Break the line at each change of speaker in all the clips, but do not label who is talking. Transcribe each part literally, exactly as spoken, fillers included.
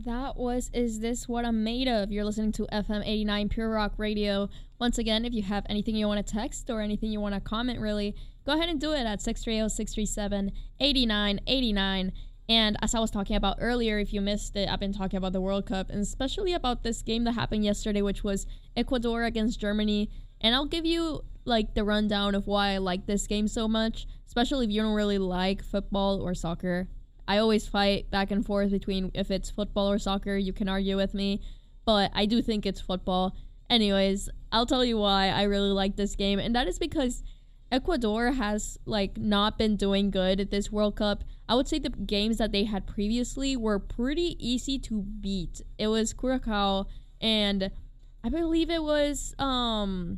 That was Is This What I'm Made Of? You're listening to F M eighty-nine Pure Rock Radio. Once again, if you have anything you want to text or anything you want to comment, really, go ahead and do it at six three zero, six three seven, eight nine eight nine. And as I was talking about earlier, if you missed it, I've been talking about the World Cup, and especially about this game that happened yesterday, which was Ecuador against Germany. And I'll give you, like, the rundown of why I like this game so much, especially if you don't really like football or soccer. I always fight back and forth between if it's football or soccer. You can argue with me, but I do think it's football. Anyways, I'll tell you why I really like this game, and that is because Ecuador has, like, not been doing good at this World Cup. I would say the games that they had previously were pretty easy to beat. It was Curacao, and I believe it was um,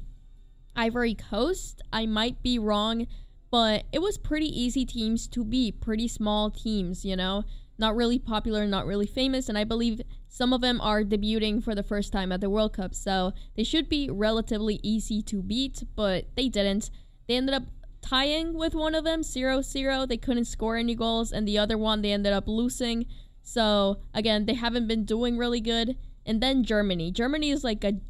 Ivory Coast. I might be wrong, but it was pretty easy teams to beat, pretty small teams, you know, not really popular, not really famous, and I believe some of them are debuting for the first time at the World Cup, so they should be relatively easy to beat, but they didn't. They ended up tying with one of them, zero zero. They couldn't score any goals, and the other one they ended up losing, so again, they haven't been doing really good. And then Germany. Germany is like a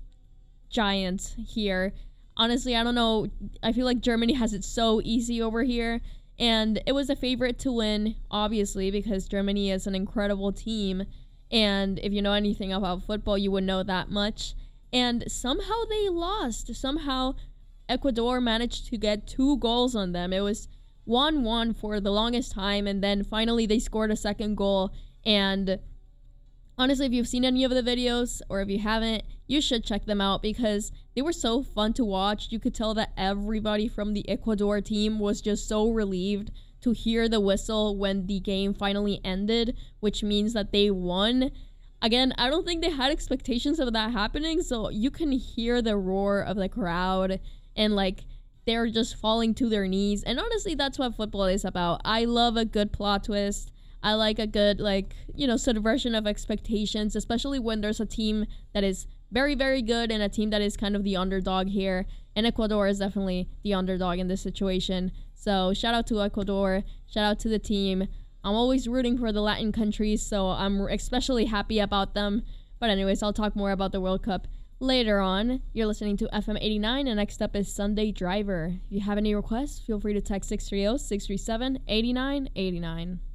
giant here. Honestly, I don't know. I feel like Germany has it so easy over here. And it was a favorite to win, obviously, because Germany is an incredible team. And if you know anything about football, you would know that much. And somehow they lost. Somehow Ecuador managed to get two goals on them. It was one one for the longest time. And then finally they scored a second goal. And honestly, if you've seen any of the videos, or if you haven't, you should check them out because they were so fun to watch. You could tell that everybody from the Ecuador team was just so relieved to hear the whistle when the game finally ended, which means that they won. Again, I don't think they had expectations of that happening, so you can hear the roar of the crowd and, like, they're just falling to their knees. And honestly, that's what football is about. I love a good plot twist. I like a good, like, you know, subversion of expectations, especially when there's a team that is very, very good and a team that is kind of the underdog here. And Ecuador is definitely the underdog in this situation. So shout out to Ecuador. Shout out to the team. I'm always rooting for the Latin countries, so I'm especially happy about them. But anyways, I'll talk more about the World Cup later on. You're listening to F M eighty-nine, and next up is Sunday Driver. If you have any requests, feel free to text six three zero, six three seven, eight nine eight nine.